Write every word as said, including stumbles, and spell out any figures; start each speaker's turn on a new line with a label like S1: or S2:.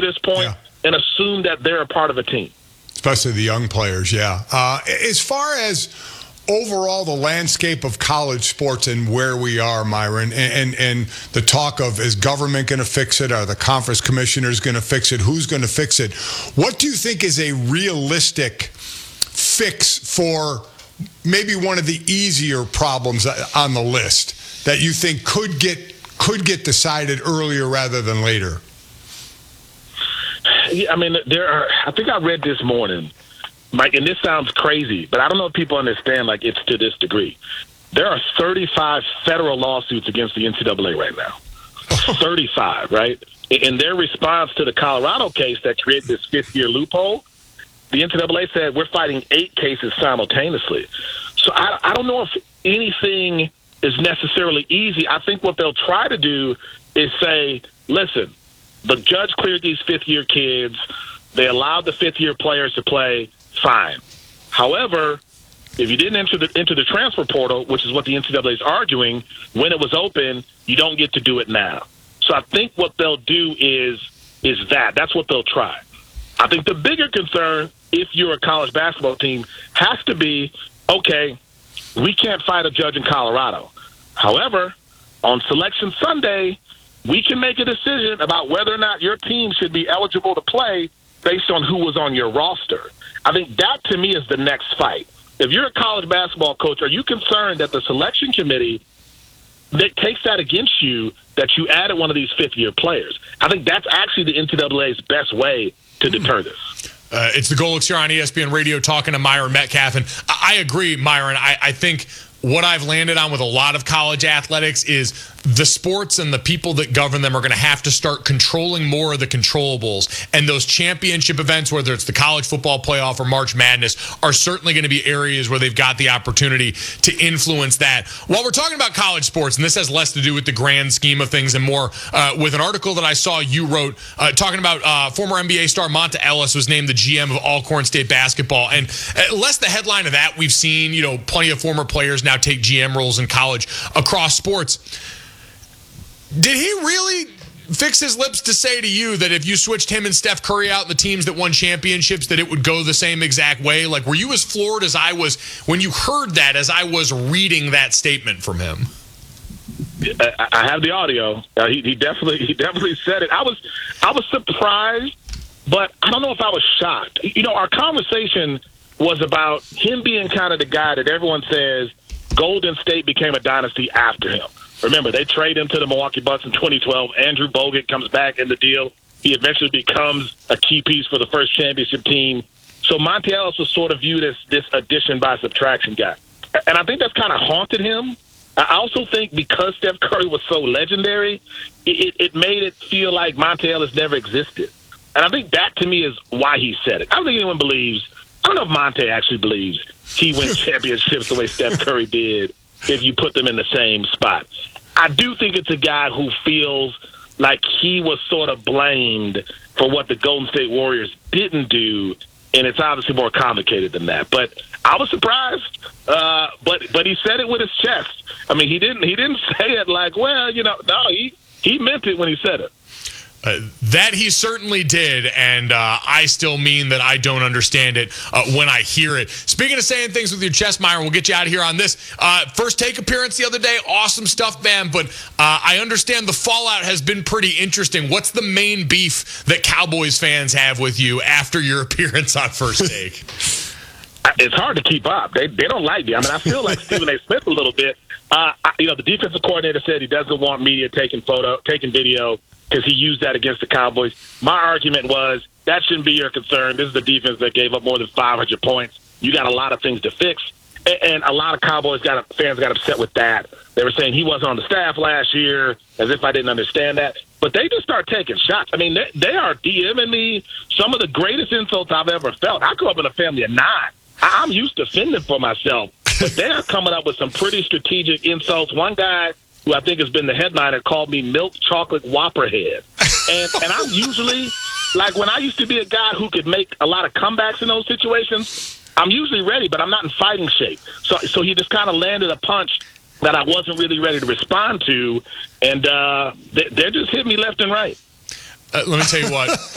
S1: this point
S2: Yeah.
S1: and assume that they're a part of a team.
S2: Especially the young players, yeah. Uh, as far as overall the landscape of college sports and where we are, Myron, and, and, and the talk of, is government going to fix it? Are the conference commissioners going to fix it? Who's going to fix it? What do you think is a realistic fix for maybe one of the easier problems on the list that you think could get could get decided earlier rather than later?
S1: Yeah, I mean, there are. I think I read this morning, Mike, and this sounds crazy, but I don't know if people understand. Like, it's to this degree. There are thirty-five federal lawsuits against the N C double A right now. thirty-five, right? In their response to the Colorado case that created this fifth-year loophole, the N C double A said we're fighting eight cases simultaneously. So I, I don't know if anything is necessarily easy. I think what they'll try to do is say, listen, the judge cleared these fifth-year kids. They allowed the fifth-year players to play. Fine. However, if you didn't enter the, enter the transfer portal, which is what the N C double A is arguing, when it was open, you don't get to do it now. So I think what they'll do is is that. That's what they'll try. I think the bigger concern, if you're a college basketball team, has to be, okay, we can't fight a judge in Colorado. However, on Selection Sunday, we can make a decision about whether or not your team should be eligible to play based on who was on your roster. I think that, to me, is the next fight. If you're a college basketball coach, are you concerned that the selection committee that takes that against you, that you added one of these fifth-year players? I think that's actually the N C double A's best way to deter this.
S3: Uh, it's the Golix here on E S P N Radio talking to Myron Metcalf. And I, I agree, Myron. I, I think what I've landed on with a lot of college athletics is the sports and the people that govern them are going to have to start controlling more of the controllables. And those championship events, whether it's the college football playoff or March Madness, are certainly going to be areas where they've got the opportunity to influence that. While we're talking about college sports, and this has less to do with the grand scheme of things and more uh, with an article that I saw you wrote uh, talking about uh, former N B A star Monta Ellis was named the G M of Alcorn State basketball. And uh, less the headline of that, we've seen, you know, plenty of former players now take G M roles in college across sports. Did he really fix his lips to say to you that if you switched him and Steph Curry out in the teams that won championships, that it would go the same exact way? Like, were you as floored as I was when you heard that, as I was reading that statement from him?
S1: I, I have the audio. Uh, he, he definitely, he definitely said it. I was, I was surprised, but I don't know if I was shocked. You know, our conversation was about him being kind of the guy that everyone says Golden State became a dynasty after him. Remember, they trade him to the Milwaukee Bucks in twenty twelve. Andrew Bogut comes back in the deal. He eventually becomes a key piece for the first championship team. So Monta Ellis was sort of viewed as this addition by subtraction guy. And I think that's kind of haunted him. I also think because Steph Curry was so legendary, it, it made it feel like Monta Ellis never existed. And I think that, to me, is why he said it. I don't think anyone believes, I don't know if Monta actually believes he wins championships the way Steph Curry did if you put them in the same spot. I do think it's a guy who feels like he was sort of blamed for what the Golden State Warriors didn't do, and it's obviously more complicated than that. But I was surprised, uh, but but he said it with his chest. I mean, he didn't he didn't say it like, well, you know, no, he, he meant it when he said it.
S3: Uh, that he certainly did, and uh, I still mean that I don't understand it uh, when I hear it. Speaking of saying things with your chest, Myron, we'll get you out of here on this. Uh, first take appearance the other day, awesome stuff, man, but uh, I understand the fallout has been pretty interesting. What's the main beef that Cowboys fans have with you after your appearance on First Take?
S1: It's hard to keep up. They they don't like me. I mean, I feel like Stephen A. Smith a little bit. Uh, I, you know, the defensive coordinator said he doesn't want media taking photo, taking video, because he used that against the Cowboys. My argument was that shouldn't be your concern. This is the defense that gave up more than five hundred points. You got a lot of things to fix. And a lot of Cowboys got fans got upset with that. They were saying he wasn't on the staff last year, as if I didn't understand that. But they just start taking shots. I mean, they, they are DMing me some of the greatest insults I've ever felt. I grew up in a family of nine. I, I'm used to fending for myself. But they're coming up with some pretty strategic insults. One guy, who I think has been the headliner, called me milk chocolate whopper head. And and I'm usually, like when I used to be a guy who could make a lot of comebacks in those situations, I'm usually ready, but I'm not in fighting shape. So so he just kind of landed a punch that I wasn't really ready to respond to, and uh, they, they're just hitting me left and right.
S3: Uh, let me tell you what.